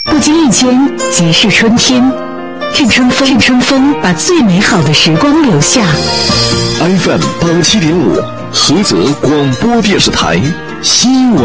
不经意间即是春天。趁春风把最美好的时光留下。 FM 87.5，菏泽广播电视台新闻